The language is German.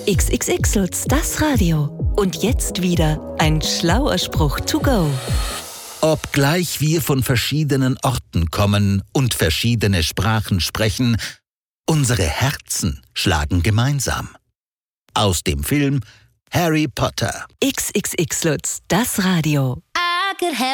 XXX-Lutz, das Radio. Und jetzt wieder ein schlauer Spruch to go. Obgleich wir von verschiedenen Orten kommen und verschiedene Sprachen sprechen, unsere Herzen schlagen gemeinsam. Aus dem Film Harry Potter. XXX-Lutz, das Radio.